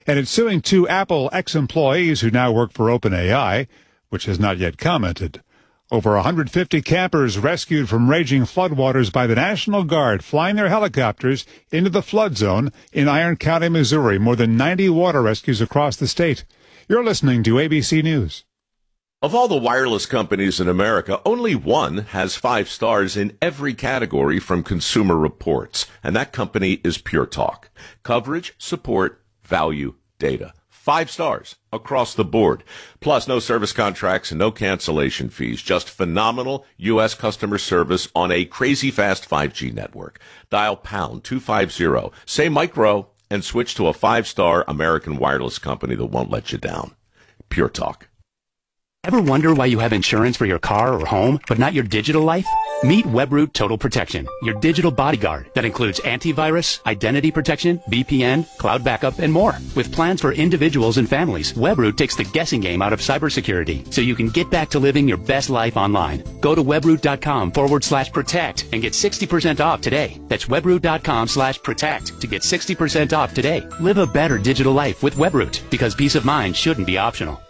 and it's suing two Apple ex-employees who now work for OpenAI, which has not yet commented. Over 150 campers rescued from raging floodwaters by the National Guard flying their helicopters into the flood zone in Iron County, Missouri. More than 90 water rescues across the state. You're listening to ABC News. Of all the wireless companies in America, only one has 5 stars in every category from Consumer Reports, and that company is Pure Talk. Coverage, support, value, data. 5 stars across the board. Plus, no service contracts and no cancellation fees. Just phenomenal U.S. customer service on a crazy fast 5G network. Dial pound 250, say micro, and switch to a 5-star American wireless company that won't let you down. Pure Talk. Ever wonder why you have insurance for your car or home, but not your digital life? Meet Webroot Total Protection, your digital bodyguard that includes antivirus, identity protection, VPN, cloud backup, and more. With plans for individuals and families, Webroot takes the guessing game out of cybersecurity so you can get back to living your best life online. Go to webroot.com/protect and get 60% off today. That's webroot.com/protect to get 60% off today. Live a better digital life with Webroot, because peace of mind shouldn't be optional.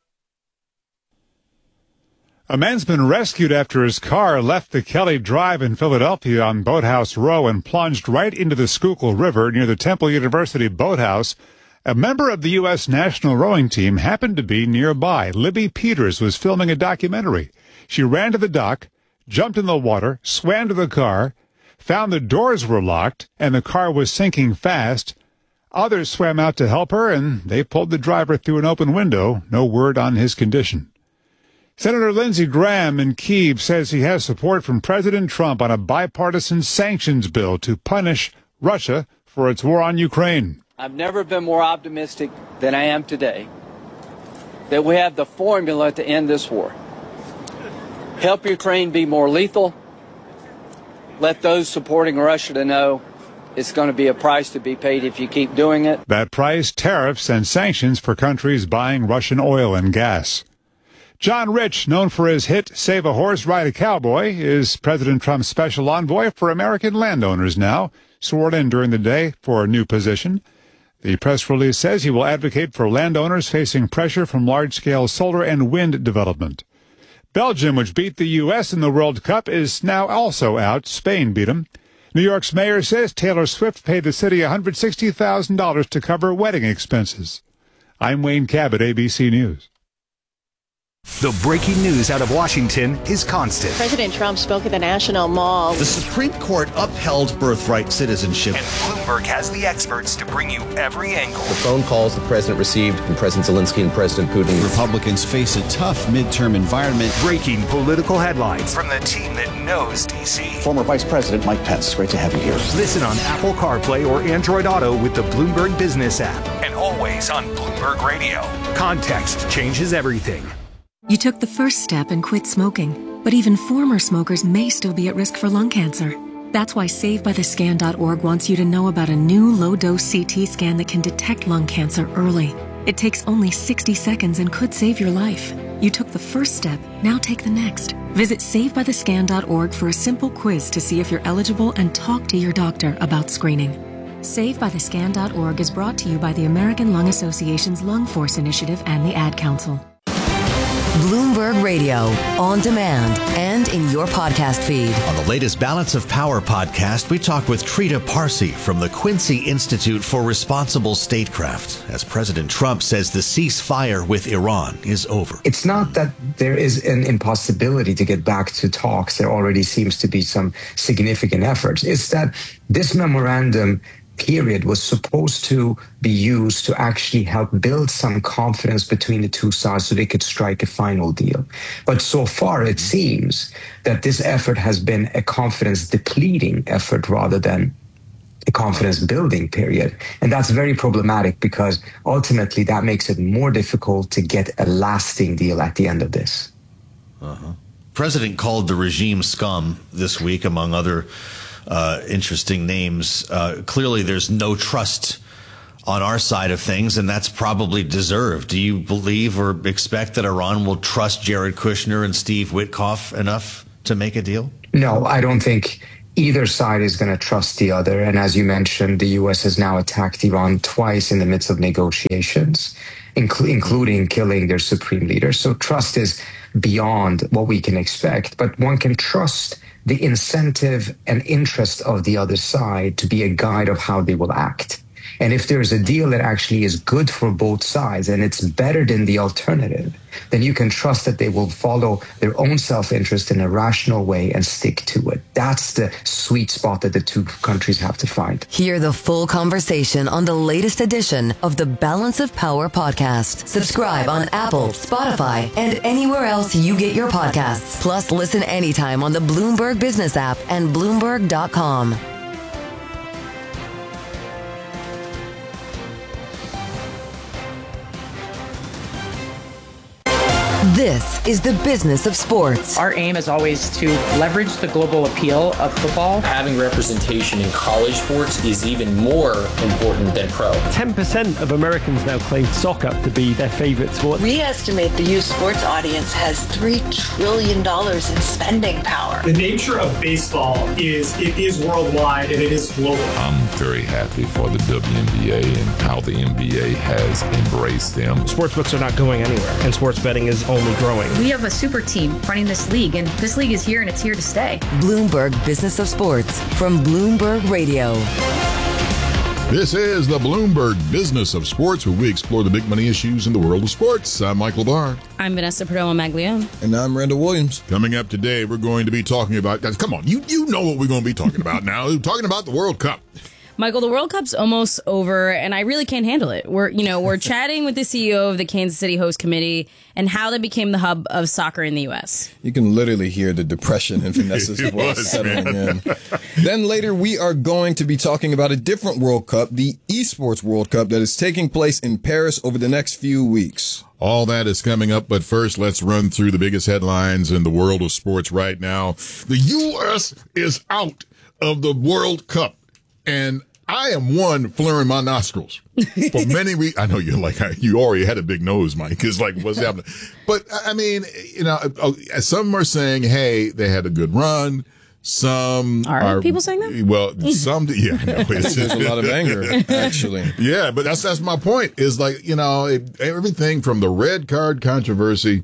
A man's been rescued after his car left the Kelly Drive in Philadelphia on Boathouse Row and plunged right into the Schuylkill River near the Temple University Boathouse. A member of the U.S. national rowing team happened to be nearby. Libby Peters was filming a documentary. She ran to the dock, jumped in the water, swam to the car, found the doors were locked, and the car was sinking fast. Others swam out to help her, and they pulled the driver through an open window. No word on his condition. Senator Lindsey Graham in Kyiv says he has support from President Trump on a bipartisan sanctions bill to punish Russia for its war on Ukraine. I've never been more optimistic than I am today that we have the formula to end this war. Help Ukraine be more lethal. Let those supporting Russia to know it's going to be a price to be paid if you keep doing it. That price, tariffs and sanctions for countries buying Russian oil and gas. John Rich, known for his hit Save a Horse, Ride a Cowboy, is President Trump's special envoy for American landowners now, sworn in during the day for a new position. The press release says he will advocate for landowners facing pressure from large-scale solar and wind development. Belgium, which beat the U.S. in the World Cup, is now also out. Spain beat them. New York's mayor says Taylor Swift paid the city $160,000 to cover wedding expenses. I'm Wayne Cabot, ABC News. The breaking news out of Washington is constant. President Trump spoke at the National Mall. The Supreme Court upheld birthright citizenship. And Bloomberg has the experts to bring you every angle. The phone calls the president received from President Zelensky and President Putin. Republicans face a tough midterm environment. Breaking political headlines from the team that knows D.C. Former Vice President Mike Pence, great to have you here. Listen on Apple CarPlay or Android Auto with the Bloomberg Business app. And always on Bloomberg Radio. Context changes everything. You took the first step and quit smoking, but even former smokers may still be at risk for lung cancer. That's why SaveByTheScan.org wants you to know about a new low-dose CT scan that can detect lung cancer early. It takes only 60 seconds and could save your life. You took the first step, now take the next. Visit SaveByTheScan.org for a simple quiz to see if you're eligible and talk to your doctor about screening. SaveByTheScan.org is brought to you by the American Lung Association's Lung Force Initiative and the Ad Council. Bloomberg Radio, on demand and in your podcast feed. On the latest Balance of Power podcast, we talk with Trita Parsi from the Quincy Institute for Responsible Statecraft, as President Trump says the ceasefire with Iran is over. It's not that there is an impossibility to get back to talks. There already seems to be some significant efforts. It's that this memorandum period was supposed to be used to actually help build some confidence between the two sides so they could strike a final deal. But so far, it seems that this effort has been a confidence-depleting effort rather than a confidence-building period. And that's very problematic because ultimately that makes it more difficult to get a lasting deal at the end of this. President called the regime scum this week, among other interesting names. Clearly, there's no trust on our side of things, and that's probably deserved. Do you believe or expect that Iran will trust Jared Kushner and Steve Witkoff enough to make a deal? No, I don't think either side is going to trust the other. And as you mentioned, the U.S. has now attacked Iran twice in the midst of negotiations, including killing their supreme leader. So trust is beyond what we can expect, but one can trust the incentive and interest of the other side to be a guide of how they will act. And if there's a deal that actually is good for both sides and it's better than the alternative, then you can trust that they will follow their own self-interest in a rational way and stick to it. That's the sweet spot that the two countries have to find. Hear the full conversation on the latest edition of the Balance of Power podcast. Subscribe on Apple, Spotify, and anywhere else you get your podcasts. Plus, listen anytime on the Bloomberg Business app and Bloomberg.com. This is the business of sports. Our aim is always to leverage the global appeal of football. Having representation in college sports is even more important than pro. 10% of Americans now claim soccer to be their favorite sport. We estimate the youth sports audience has $3 trillion in spending power. The nature of baseball is it is worldwide and it is global. I'm very happy for the WNBA and how the NBA has embraced them. Sportsbooks are not going anywhere, and sports betting is only growing. We have a super team running this league, and this league is here and it's here to stay. Bloomberg Business of Sports from Bloomberg Radio. This is the Bloomberg Business of Sports, where we explore the big money issues in the world of sports. I'm Michael Barr. I'm Vanessa Perdomo-Maglione. And I'm Randall Williams. Coming up today, we're going to be talking about, guys, come on, you know what we're going to be talking about now. We're talking about the World Cup. Michael, the World Cup's almost over, and I really can't handle it. We're chatting with the CEO of the Kansas City Host Committee and how they became the hub of soccer in the U.S. You can literally hear the depression in Vanessa's voice settling in. Then later, we are going to be talking about a different World Cup, the Esports World Cup, that is taking place in Paris over the next few weeks. All that is coming up, but first, let's run through the biggest headlines in the world of sports right now. The U.S. is out of the World Cup, and I am one flaring my nostrils for many reasons. I know you're like, you already had a big nose, Mike. It's like, what's happening? But I mean, some are saying, hey, they had a good run. Some are people saying that? Well, some, yeah, I know. There's a lot of anger, actually. Yeah, but that's my point. Is like, everything from the red card controversy.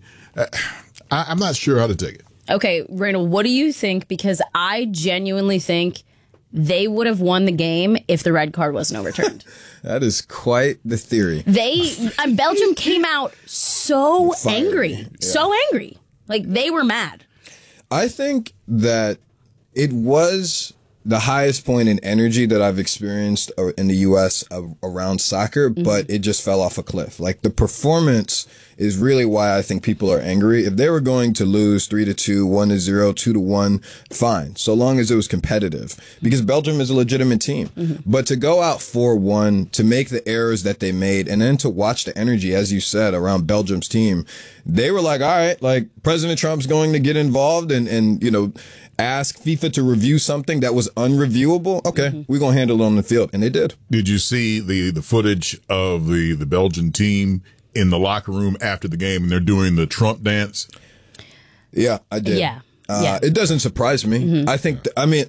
I'm not sure how to take it. Okay, Randall, what do you think? Because I genuinely think they would have won the game if the red card wasn't overturned. That is quite the theory. Belgium came out so angry. So angry. Like, they were mad. I think that it was the highest point in energy that I've experienced in the U.S. around soccer, but it just fell off a cliff. Like, the performance is really why I think people are angry. If they were going to lose 3-2, 1-0, 2-1, fine, so long as it was competitive, because Belgium is a legitimate team. But to go out 4-1, to make the errors that they made, and then to watch the energy, as you said, around Belgium's team, they were like, all right, like, President Trump's going to get involved and ask FIFA to review something that was unreviewable. Okay, we're going to handle it on the field. And they did. Did you see the footage of the Belgian team in the locker room after the game, and they're doing the Trump dance? Yeah, I did. Yeah. It doesn't surprise me. I think,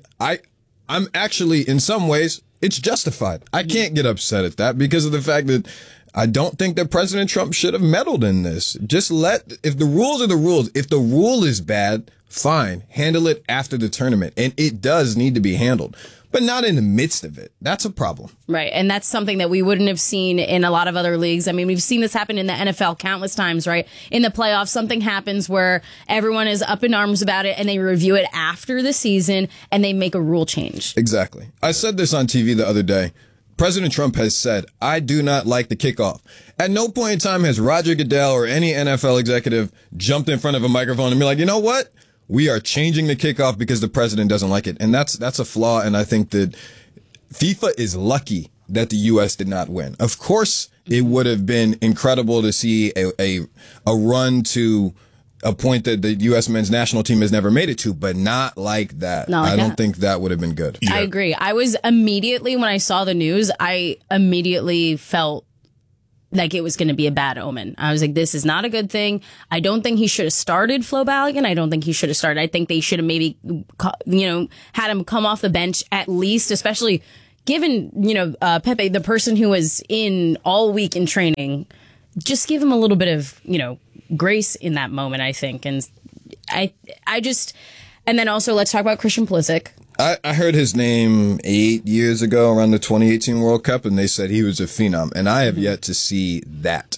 I'm actually, in some ways, it's justified. I can't get upset at that because of the fact that I don't think that President Trump should have meddled in this. Just if the rules are the rules, if the rule is bad, fine, handle it after the tournament. And it does need to be handled, but not in the midst of it. That's a problem. Right. And that's something that we wouldn't have seen in a lot of other leagues. I mean, we've seen this happen in the NFL countless times, right? In the playoffs, something happens where everyone is up in arms about it and they review it after the season and they make a rule change. Exactly. I said this on TV the other day. President Trump has said, I do not like the kickoff. At no point in time has Roger Goodell or any NFL executive jumped in front of a microphone and be like, you know what? We are changing the kickoff because the president doesn't like it. And that's a flaw. And I think that FIFA is lucky that the U.S. did not win. Of course, it would have been incredible to see a run to a point that the U.S. men's national team has never made it to, but not like that. I don't think that would have been good. I agree. I was immediately, when I saw the news, I immediately felt like it was going to be a bad omen. I was like, this is not a good thing. I don't think he should have started Flo Balogun. I don't think he should have started. I think they should have maybe, had him come off the bench at least, especially given, Pepe, the person who was in all week in training, just give him a little bit of, grace in that moment, I think. And and then also let's talk about Christian Pulisic. I heard his name 8 years ago around the 2018 World Cup, and they said he was a phenom. And I have yet to see that.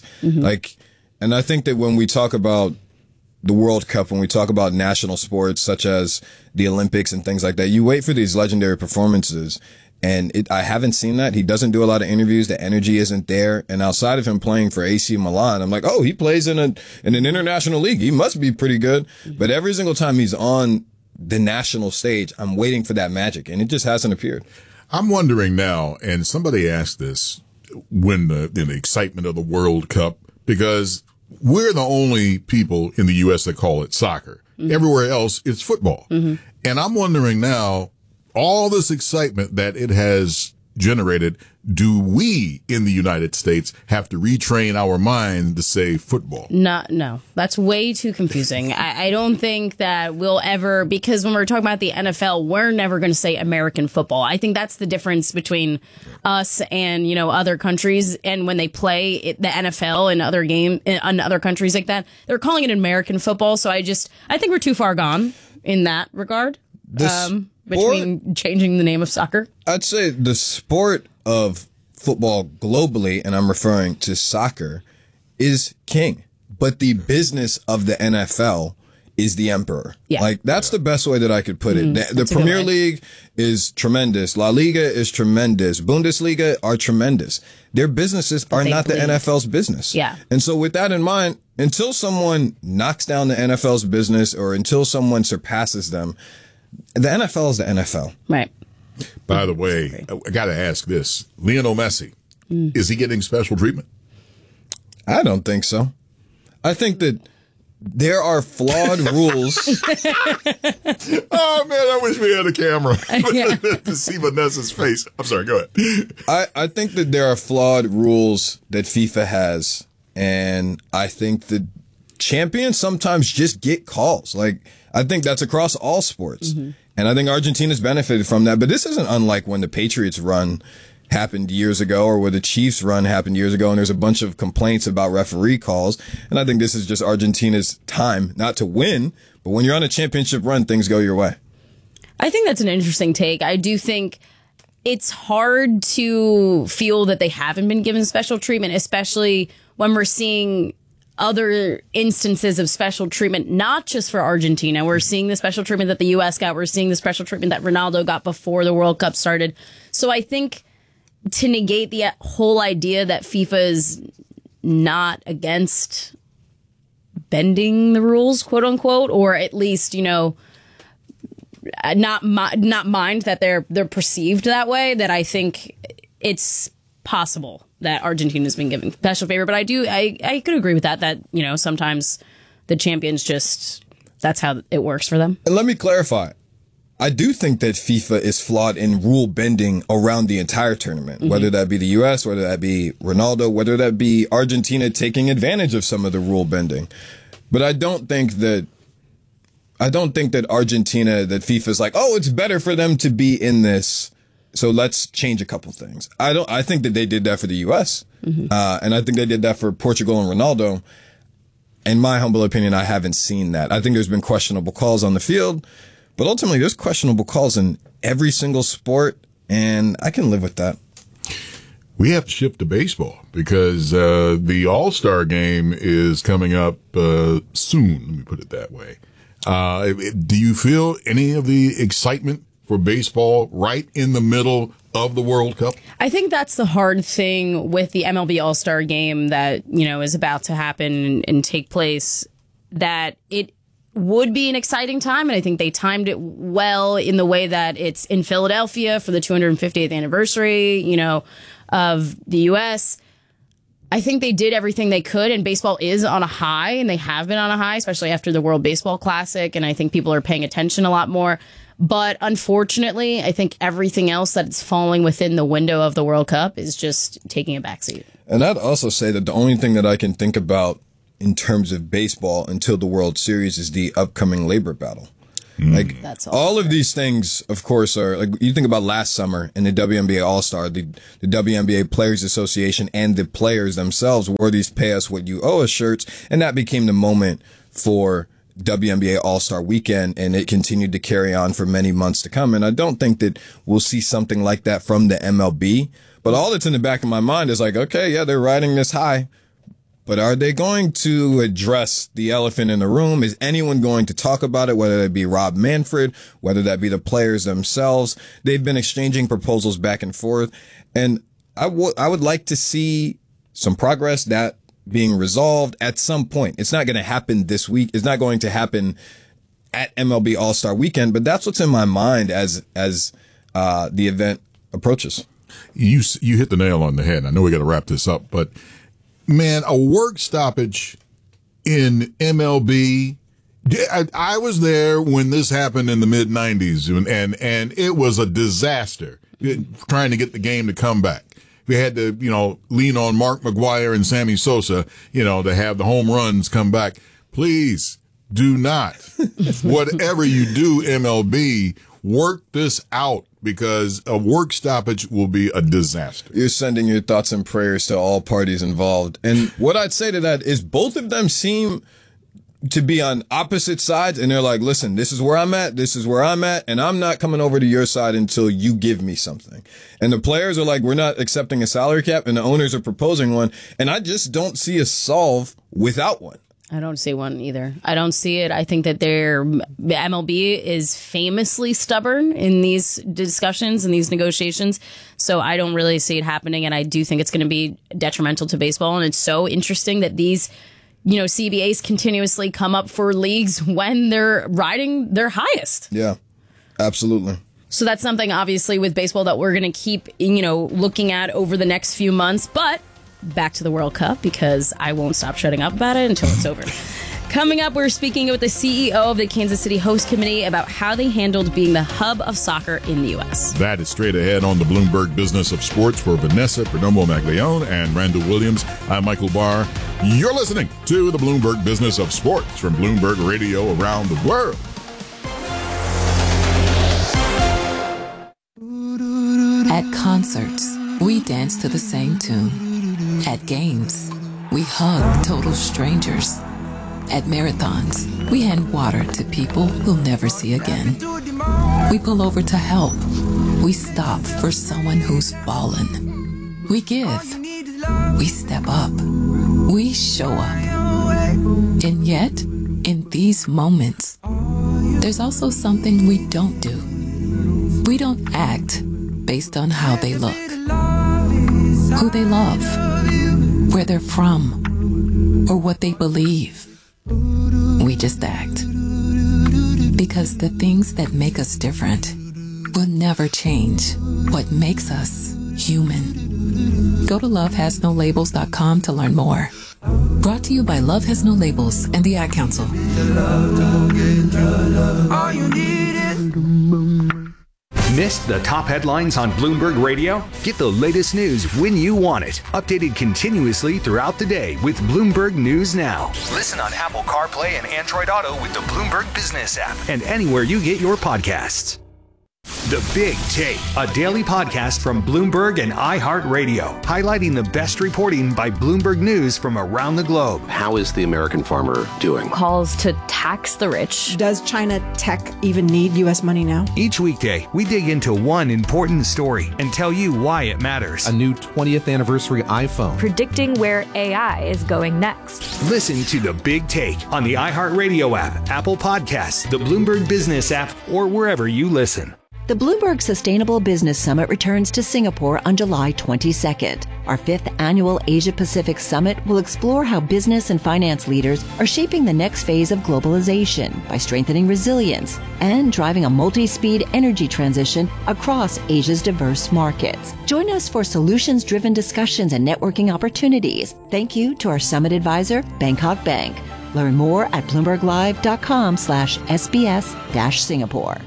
And I think that when we talk about the World Cup, when we talk about national sports such as the Olympics and things like that, you wait for these legendary performances. And I haven't seen that. He doesn't do a lot of interviews. The energy isn't there. And outside of him playing for AC Milan, I'm like, oh, he plays in an international league. He must be pretty good. But every single time he's on the national stage, I'm waiting for that magic, and it just hasn't appeared. I'm wondering now, and somebody asked this when the excitement of the World Cup, because we're the only people in the U.S. that call it soccer. Everywhere else, it's football. And I'm wondering now, all this excitement that it has generated, do we in the United States have to retrain our mind to say football? No, that's way too confusing. I don't think that we'll ever, because when we're talking about the NFL, we're never going to say American football. I think that's the difference between us and, other countries. And when they play the NFL and other in other countries like that, they're calling it American football. So I think we're too far gone in that regard. Between changing the name of soccer? I'd say the sport of football globally, and I'm referring to soccer, is king. But the business of the NFL is the emperor. Yeah. That's the best way that I could put it. The Premier League is tremendous. La Liga is tremendous. Bundesliga are tremendous. Their businesses are not the NFL's business. Yeah. And so with that in mind, until someone knocks down the NFL's business or until someone surpasses them, the NFL is the NFL. Right. By the way, I got to ask this. Lionel Messi, is he getting special treatment? I don't think so. I think that there are flawed rules. Oh, man, I wish we had a camera to see Vanessa's face. I'm sorry, go ahead. I think that there are flawed rules that FIFA has, and I think that champions sometimes just get calls. I think that's across all sports. And I think Argentina's benefited from that. But this isn't unlike when the Patriots run happened years ago or where the Chiefs run happened years ago. And there's a bunch of complaints about referee calls. And I think this is just Argentina's time, not to win, but when you're on a championship run, things go your way. I think that's an interesting take. I do think it's hard to feel that they haven't been given special treatment, especially when we're seeing other instances of special treatment, not just for Argentina. We're seeing the special treatment that the U.S. got. We're seeing the special treatment that Ronaldo got before the World Cup started. So I think to negate the whole idea that FIFA is not against bending the rules, quote unquote, or at least, not mind that they're perceived that way, that I think it's possible that Argentina's been given special favor. But I could agree with that, sometimes the champions that's how it works for them. And let me clarify. I do think that FIFA is flawed in rule bending around the entire tournament, whether that be the U.S., whether that be Ronaldo, whether that be Argentina taking advantage of some of the rule bending. But I don't think that Argentina, that FIFA's like, oh, it's better for them to be in this, so let's change a couple things. I think that they did that for the U.S. And I think they did that for Portugal and Ronaldo. In my humble opinion, I haven't seen that. I think there's been questionable calls on the field, but ultimately there's questionable calls in every single sport, and I can live with that. We have to shift to baseball because the All-Star game is coming up soon. Let me put it that way. Do you feel any of the excitement for baseball right in the middle of the World Cup? I think that's the hard thing with the MLB All-Star game that, is about to happen and take place, that it would be an exciting time. And I think they timed it well in the way that it's in Philadelphia for the 250th anniversary, of the U.S. I think they did everything they could, and baseball is on a high, and they have been on a high, especially after the World Baseball Classic, and I think people are paying attention a lot more. But unfortunately, I think everything else that's falling within the window of the World Cup is just taking a backseat. And I'd also say that the only thing that I can think about in terms of baseball until the World Series is the upcoming labor battle. Like, that's all of these things, of course, are like, you think about last summer in the WNBA All-Star, the WNBA Players Association and the players themselves wore these pay us what you owe us shirts. And that became the moment for WNBA All-Star Weekend, and it continued to carry on for many months to come. And I don't think that we'll see something like that from the MLB. But all that's in the back of my mind is like, okay, yeah, they're riding this high. But are they going to address the elephant in the room? Is anyone going to talk about it, whether it be Rob Manfred, whether that be the players themselves? They've been exchanging proposals back and forth. And I would like to see some progress that being resolved at some point. It's not going to happen this week. It's not going to happen at MLB All-Star Weekend, but that's what's in my mind as the event approaches. You hit the nail on the head. I know we got to wrap this up, but man, a work stoppage in MLB. I was there when this happened in the mid '90s, and it was a disaster trying to get the game to come back. We had to, lean on Mark McGwire and Sammy Sosa, to have the home runs come back. Please do not, whatever you do, MLB, work this out, because a work stoppage will be a disaster. You're sending your thoughts and prayers to all parties involved. And what I'd say to that is both of them seem to be on opposite sides, and they're like, listen, this is where I'm at, this is where I'm at, and I'm not coming over to your side until you give me something. And the players are like, we're not accepting a salary cap, and the owners are proposing one, and I just don't see a solve without one. I don't see one either. I don't see it. I think that the MLB is famously stubborn in these discussions and these negotiations. So I don't really see it happening. And I do think it's going to be detrimental to baseball. And it's so interesting that these, CBAs continuously come up for leagues when they're riding their highest. Yeah, absolutely. So that's something, obviously, with baseball that we're going to keep, looking at over the next few months. But back to the World Cup, because I won't stop shutting up about it until it's over. Coming up, we're speaking with the CEO of the Kansas City Host Committee about how they handled being the hub of soccer in the U.S. That is straight ahead on the Bloomberg Business of Sports. For Vanessa Perdomo Maglione and Randall Williams, I'm Michael Barr. You're listening to the Bloomberg Business of Sports from Bloomberg Radio around the world. At concerts, we dance to the same tune. At games, we hug total strangers. At marathons, we hand water to people we'll never see again. We pull over to help. We stop for someone who's fallen. We give. We step up. We show up. And yet, in these moments, there's also something we don't do. We don't act based on how they look, who they love, where they're from, or what they believe. We just act. Because the things that make us different will never change what makes us human. Go to lovehasnolabels.com to learn more. Brought to you by Love Has No Labels and the Ad Council. Missed the top headlines on Bloomberg Radio? Get the latest news when you want it. Updated continuously throughout the day with Bloomberg News Now. Listen on Apple CarPlay and Android Auto with the Bloomberg Business app and anywhere you get your podcasts. The Big Take, a daily podcast from Bloomberg and iHeartRadio, highlighting the best reporting by Bloomberg News from around the globe. How is the American farmer doing? Calls to tax the rich. Does China tech even need U.S. money now? Each weekday, we dig into one important story and tell you why it matters. A new 20th anniversary iPhone. Predicting where AI is going next. Listen to The Big Take on the iHeartRadio app, Apple Podcasts, the Bloomberg Business app, or wherever you listen. The Bloomberg Sustainable Business Summit returns to Singapore on July 22nd. Our 5th annual Asia-Pacific Summit will explore how business and finance leaders are shaping the next phase of globalization by strengthening resilience and driving a multi-speed energy transition across Asia's diverse markets. Join us for solutions-driven discussions and networking opportunities. Thank you to our summit advisor, Bangkok Bank. Learn more at bloomberglive.com/SBS-Singapore.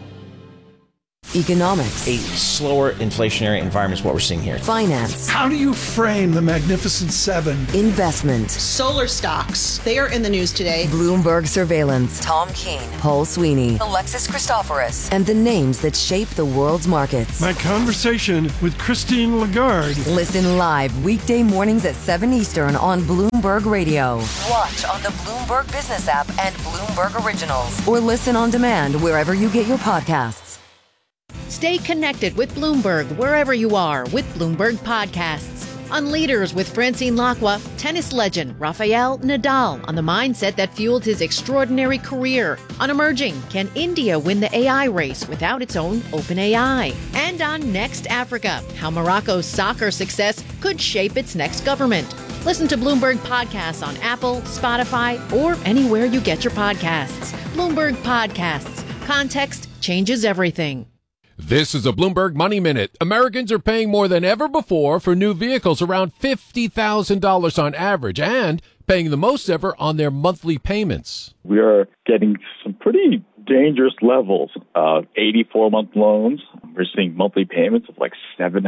Economics. A slower inflationary environment is what we're seeing here. Finance. How do you frame the Magnificent Seven? Investment. Solar stocks. They are in the news today. Bloomberg Surveillance. Tom Keene. Paul Sweeney. Alexis Christoforous. And the names that shape the world's markets. My conversation with Christine Lagarde. Listen live weekday mornings at 7 Eastern on Bloomberg Radio. Watch on the Bloomberg Business app and Bloomberg Originals. Or listen on demand wherever you get your podcasts. Stay connected with Bloomberg wherever you are with Bloomberg Podcasts. On Leaders with Francine Lacqua, tennis legend Rafael Nadal on the mindset that fueled his extraordinary career. On Emerging, can India win the AI race without its own OpenAI? And on Next Africa, how Morocco's soccer success could shape its next government. Listen to Bloomberg Podcasts on Apple, Spotify, or anywhere you get your podcasts. Bloomberg Podcasts. Context changes everything. This is a Bloomberg Money Minute. Americans are paying more than ever before for new vehicles, around $50,000 on average, and paying the most ever on their monthly payments. We are getting some pretty dangerous levels of 84-month loans. We're seeing monthly payments of like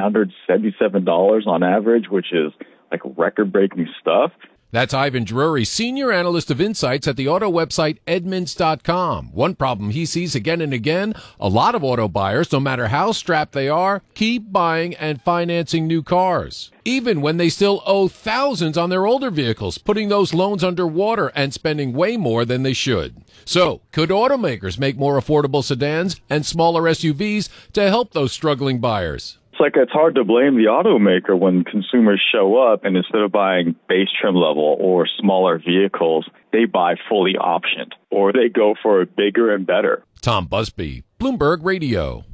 $777 on average, which is like record-breaking stuff. That's Ivan Drury, senior analyst of insights at the auto website Edmunds.com. One problem he sees again and again, a lot of auto buyers, no matter how strapped they are, keep buying and financing new cars, even when they still owe thousands on their older vehicles, putting those loans underwater and spending way more than they should. So, could automakers make more affordable sedans and smaller SUVs to help those struggling buyers? It's hard to blame the automaker when consumers show up and instead of buying base trim level or smaller vehicles, they buy fully optioned or they go for a bigger and better. Tom Busby, Bloomberg Radio.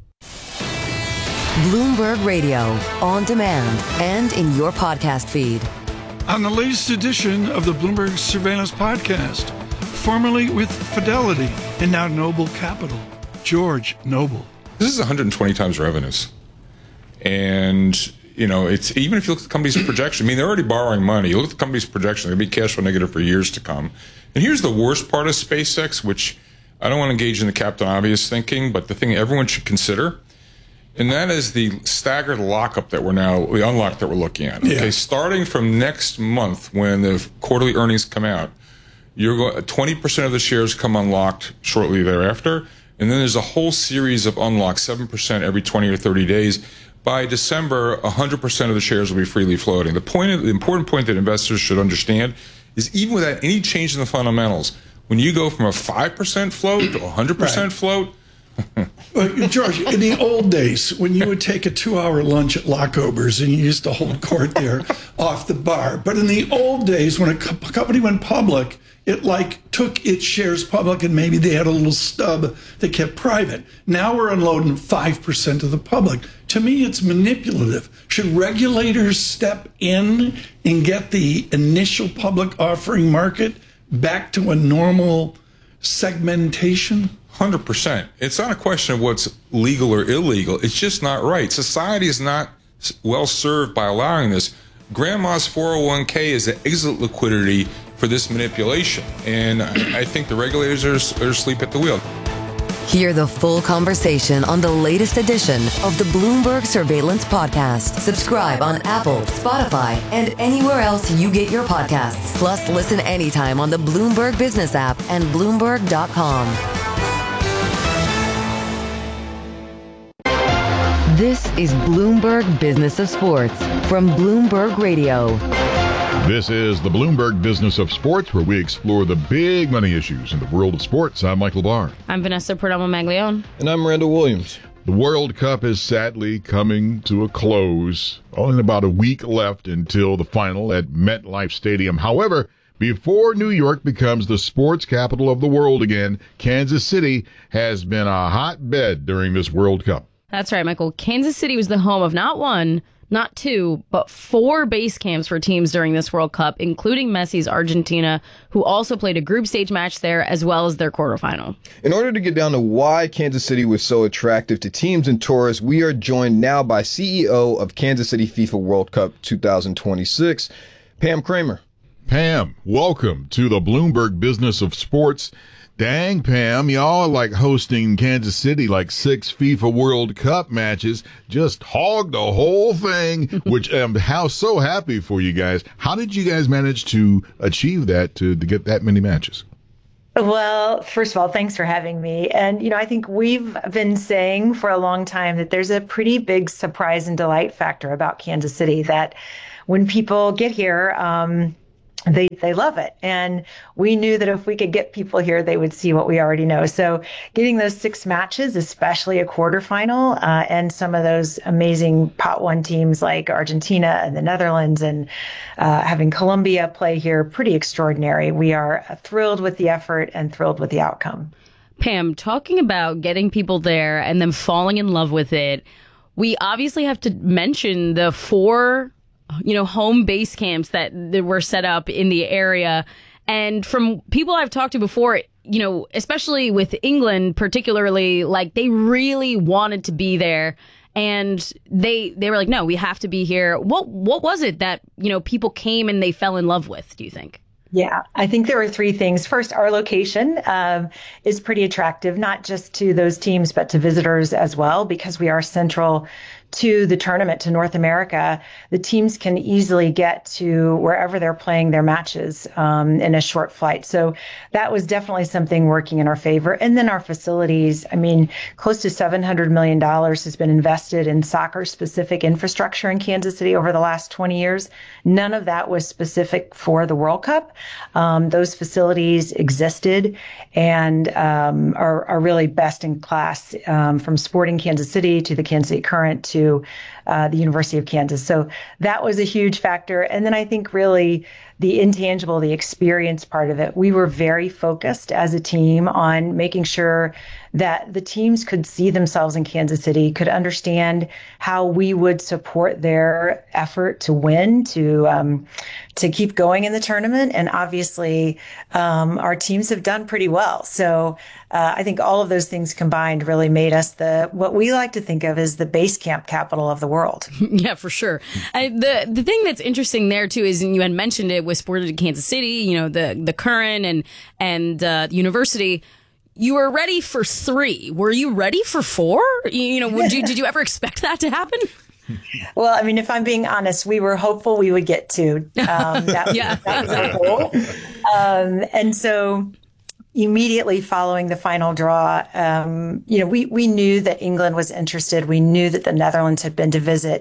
Bloomberg Radio, on demand and in your podcast feed. On the latest edition of the Bloomberg Surveillance Podcast, formerly with Fidelity and now Noble Capital, George Noble. This is 120 times revenues. And, it's even if you look at the company's projection, they're already borrowing money. You look at the company's projection, they'll be cash flow negative for years to come. And here's the worst part of SpaceX, which I don't want to engage in the Captain Obvious thinking, but the thing everyone should consider, and that is the staggered lockup the unlock that we're looking at. Yeah. Okay, starting from next month when the quarterly earnings come out, 20% of the shares come unlocked shortly thereafter. And then there's a whole series of unlocks, 7% every 20 or 30 days. By December, 100% of the shares will be freely floating. The important point that investors should understand is even without any change in the fundamentals, when you go from a 5% float to 100% float. George, in the old days, when you would take a 2-hour lunch at Lockober's and you used to hold court there off the bar, but in the old days, when a company went public, it took its shares public and maybe they had a little stub they kept private. Now we're unloading 5% of the public. To me, it's manipulative. Should regulators step in and get the initial public offering market back to a normal segmentation? 100%. It's not a question of what's legal or illegal. It's just not right. Society is not well served by allowing this. Grandma's 401k is the exit liquidity for this manipulation. And I think the regulators are asleep at the wheel. Hear the full conversation on the latest edition of the Bloomberg Surveillance Podcast. Subscribe on Apple, Spotify, and anywhere else you get your podcasts. Plus, listen anytime on the Bloomberg Business app and Bloomberg.com. This is Bloomberg Business of Sports from Bloomberg Radio. This is the Bloomberg Business of Sports, where we explore the big money issues in the world of sports. I'm Michael Barr. I'm Vanessa Perdomo-Maglione. And I'm Randall Williams. The World Cup is sadly coming to a close. Only about a week left until the final at MetLife Stadium. However, before New York becomes the sports capital of the world again, Kansas City has been a hotbed during this World Cup. That's right, Michael. Kansas City was the home of not one, not two, but 4 base camps for teams during this World Cup, including Messi's Argentina, who also played a group stage match there, as well as their quarterfinal. In order to get down to why Kansas City was so attractive to teams and tourists, we are joined now by CEO of Kansas City FIFA World Cup 2026, Pam Kramer. Pam, welcome to the Bloomberg Business of Sports. Dang, Pam, y'all are like hosting Kansas City like 6 FIFA World Cup matches. Just hog the whole thing, which I'm so happy for you guys. How did you guys manage to achieve that, to get that many matches? Well, first of all, thanks for having me. And, I think we've been saying for a long time that there's a pretty big surprise and delight factor about Kansas City, that when people get here, they love it. And we knew that if we could get people here, they would see what we already know. So getting those 6 matches, especially a quarterfinal, and some of those amazing pot 1 teams like Argentina and the Netherlands, and having Colombia play here, pretty extraordinary. We are thrilled with the effort and thrilled with the outcome. Pam, talking about getting people there and them falling in love with it, we obviously have to mention the 4 home base camps that were set up in the area. And from people I've talked to before, especially with England particularly, like they really wanted to be there. And they were like, no, we have to be here. What was it that, people came and they fell in love with, do you think? Yeah, I think there are 3 things. First, our location is pretty attractive, not just to those teams, but to visitors as well, because we are central to the tournament, to North America. The teams can easily get to wherever they're playing their matches in a short flight. So that was definitely something working in our favor. And then our facilities, close to $700 million has been invested in soccer-specific infrastructure in Kansas City over the last 20 years. None of that was specific for the World Cup. Those facilities existed and are really best in class, from Sporting Kansas City to the Kansas City Current to the University of Kansas. So that was a huge factor. And then I think really the intangible, the experience part of it, we were very focused as a team on making sure that the teams could see themselves in Kansas City, could understand how we would support their effort to win, to keep going in the tournament. And obviously, our teams have done pretty well. So I think all of those things combined really made us what we like to think of as the base camp capital of the world. Yeah, for sure. The thing that's interesting there too is, and you had mentioned it, was Sporting Kansas City, the Current and University. You were ready for 3. Were you ready for 4? Did you ever expect that to happen? Well, if I'm being honest, we were hopeful we would get 2. That was our goal. And so immediately following the final draw, we knew that England was interested. We knew that the Netherlands had been to visit,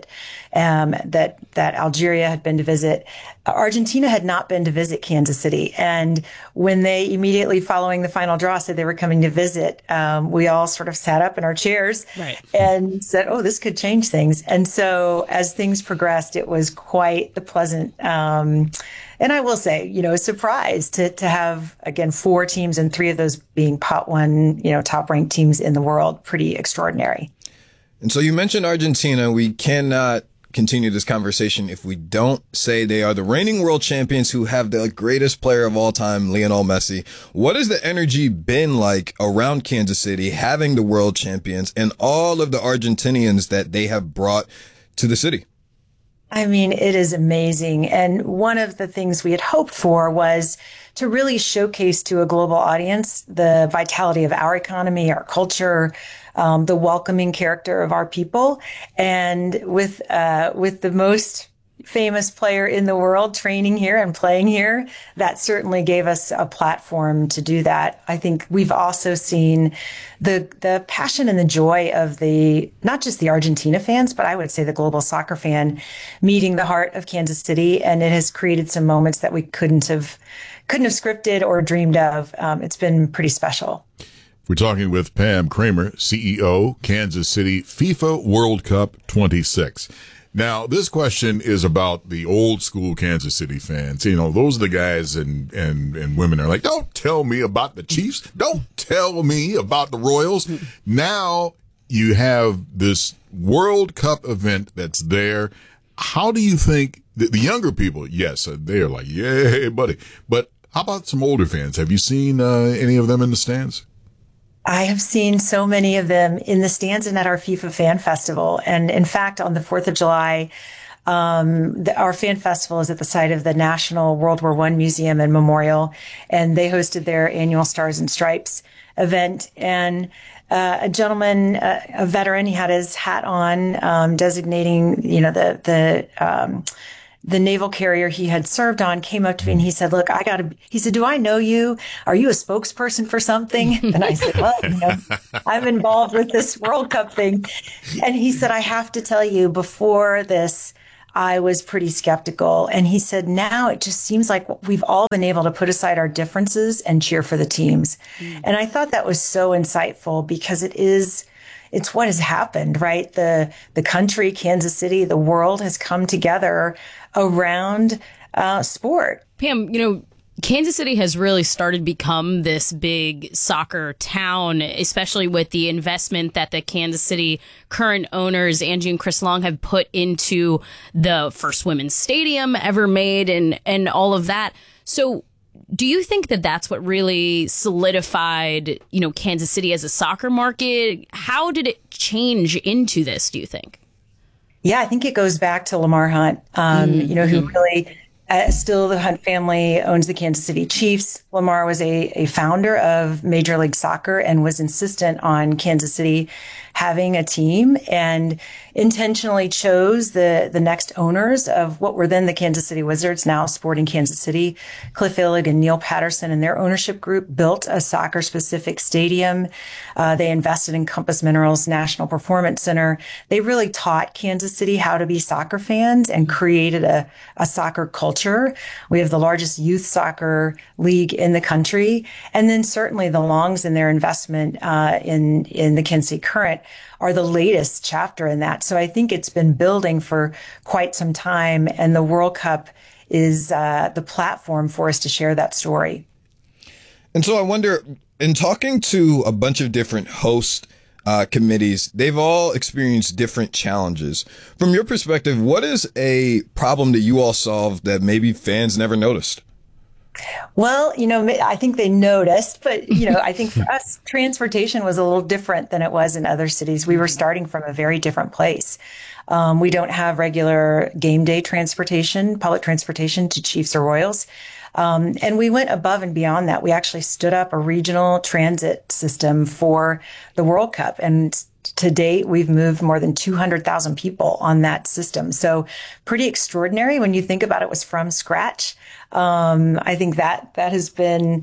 that Algeria had been to visit. Argentina had not been to visit Kansas City. And when they immediately following the final draw said they were coming to visit, we all sort of sat up in our chairs and said, oh, this could change things. And so as things progressed, it was quite the pleasant, and I will say, a surprise to have, again, 4 teams and 3 of those being pot 1, top ranked teams in the world. Pretty extraordinary. And so you mentioned Argentina. We cannot continue this conversation if we don't say they are the reigning world champions who have the greatest player of all time, Lionel Messi. What has the energy been like around Kansas City, having the world champions and all of the Argentinians that they have brought to the city? It is amazing. And one of the things we had hoped for was to really showcase to a global audience the vitality of our economy, our culture, the welcoming character of our people. And with the most famous player in the world training here and playing here, that certainly gave us a platform to do that. I think we've also seen the passion and the joy of not just the Argentina fans, but I would say the global soccer fan meeting the heart of Kansas City. And it has created some moments that we couldn't have scripted or dreamed of. It's been pretty special. We're talking with Pam Kramer, CEO, Kansas City FIFA World Cup 26. Now, this question is about the old school Kansas City fans. Those are the guys and women are like, don't tell me about the Chiefs. Don't tell me about the Royals. Now, you have this World Cup event that's there. How do you think the younger people, yes, they're like, yay, buddy. But how about some older fans? Have you seen any of them in the stands? I have seen so many of them in the stands and at our FIFA Fan Festival. And in fact, on the 4th of July, our fan festival is at the site of the National World War I Museum and Memorial, and they hosted their annual Stars and Stripes event. And a gentleman, a veteran, he had his hat on, designating, the naval carrier he had served on, came up to me and he said, look, he said, do I know you? Are you a spokesperson for something? And I said, well, I'm involved with this World Cup thing. And he said, I have to tell you, before this, I was pretty skeptical. And he said, now it just seems like we've all been able to put aside our differences and cheer for the teams. And I thought that was so insightful, because it's what has happened, right? The country, Kansas City, the world has come together around sport. Pam, Kansas City has really started to become this big soccer town, especially with the investment that the Kansas City current owners, Angie and Chris Long, have put into the first women's stadium ever made and all of that. So do you think that that's what really solidified, Kansas City as a soccer market? How did it change into this, do you think? Yeah, I think it goes back to Lamar Hunt, who really... still, the Hunt family owns the Kansas City Chiefs. Lamar was a founder of Major League Soccer and was insistent on Kansas City having a team, and intentionally chose the next owners of what were then the Kansas City Wizards, now Sporting Kansas City. Cliff Illig and Neil Patterson and their ownership group built a soccer-specific stadium. They invested in Compass Minerals National Performance Center. They really taught Kansas City how to be soccer fans and created a soccer culture. We have the largest youth soccer league in the country. And then certainly the Longs and their investment in the Kansas City Current are the latest chapter in that. So I think it's been building for quite some time, and the World Cup is the platform for us to share that story. And so I wonder, in talking to a bunch of different host committees, they've all experienced different challenges. From your perspective, what is a problem that you all solved that maybe fans never noticed? Well, I think they noticed, but, I think for us, transportation was a little different than it was in other cities. We were starting from a very different place. We don't have regular game day transportation, public transportation to Chiefs or Royals. And we went above and beyond that. We actually stood up a regional transit system for the World Cup. And to date, we've moved more than 200,000 people on that system. So pretty extraordinary when you think about it, was from scratch. I think that has been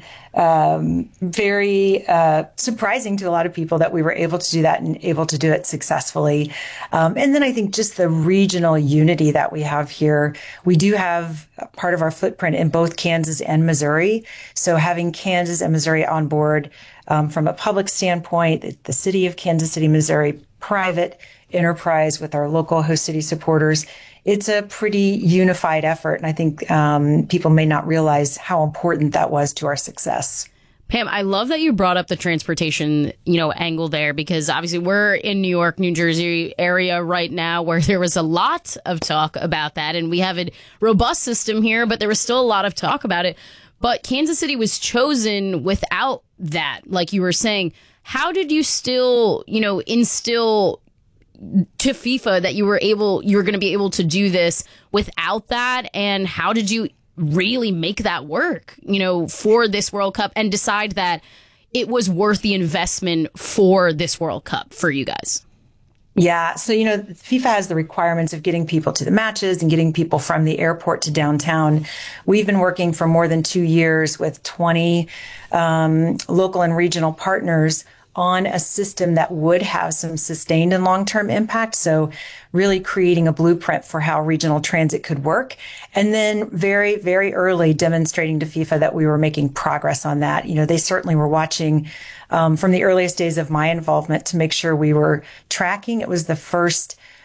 very surprising to a lot of people that we were able to do that and able to do it successfully. And then I think just the regional unity that we have here. We do have part of our footprint in both Kansas and Missouri. So having Kansas and Missouri on board, from a public standpoint, the city of Kansas City, Missouri, private enterprise with our local host city supporters, it's a pretty unified effort. And I think people may not realize how important that was to our success. Pam, I love that you brought up the transportation, angle there, because obviously we're in New York, New Jersey area right now where there was a lot of talk about that. And we have a robust system here, but there was still a lot of talk about it. But Kansas City was chosen without that, like you were saying. How did you still, instill to FIFA that you were going to be able to do this without that? And how did you really make that work, for this World Cup, and decide that it was worth the investment for this World Cup for you guys? Yeah. So, FIFA has the requirements of getting people to the matches and getting people from the airport to downtown. We've been working for more than 2 years with 20 local and regional partners on a system that would have some sustained and long-term impact. So really creating a blueprint for how regional transit could work. And then very, very early demonstrating to FIFA that we were making progress on that. They certainly were watching from the earliest days of my involvement to make sure we were tracking. It was the first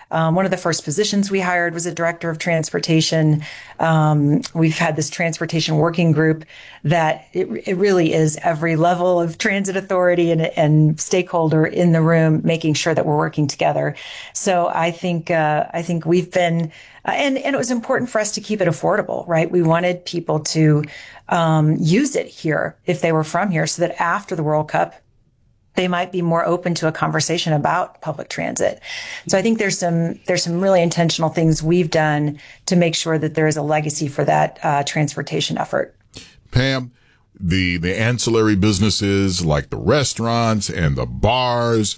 One of the first positions we hired was a director of transportation. We've had this transportation working group that it really is every level of transit authority and stakeholder in the room, making sure that we're working together. So I think we've been, and it was important for us to keep it affordable, right? We wanted people to use it here if they were from here, so that after the World Cup, they might be more open to a conversation about public transit. So I think there's some really intentional things we've done to make sure that there is a legacy for that transportation effort. Pam, the ancillary businesses like the restaurants and the bars,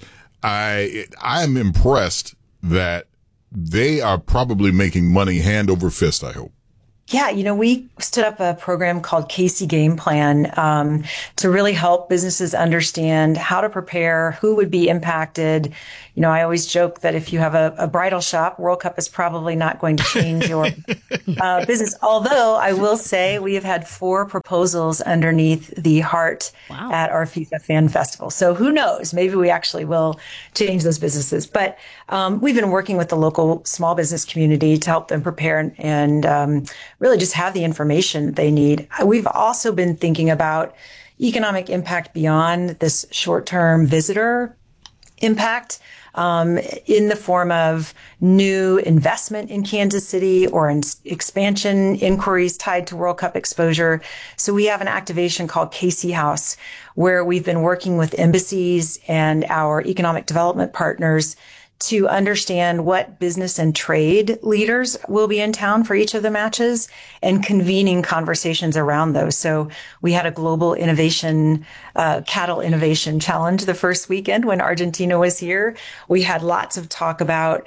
I'm impressed that they are probably making money hand over fist, I hope. Yeah, we stood up a program called Casey Game Plan to really help businesses understand how to prepare, who would be impacted. I always joke that if you have a bridal shop, World Cup is probably not going to change your business. Although I will say we have had 4 proposals underneath the heart at our FIFA Fan Festival. So who knows? Maybe we actually will change those businesses. But we've been working with the local small business community to help them prepare and really just have the information they need. We've also been thinking about economic impact beyond this short-term visitor impact in the form of new investment in Kansas City or in expansion inquiries tied to World Cup exposure. So we have an activation called Casey House, where we've been working with embassies and our economic development partners to understand what business and trade leaders will be in town for each of the matches and convening conversations around those. So we had a global innovation, cattle innovation challenge the first weekend when Argentina was here. We had lots of talk about